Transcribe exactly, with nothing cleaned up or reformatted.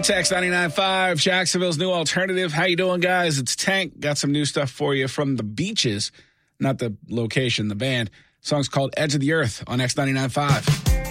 It's X ninety-nine point five, Jacksonville's new alternative. How you doing, guys? It's Tank. Got some new stuff for you from the Beaches, not the location, the band. The song's called Edge of the Earth on X ninety-nine point five.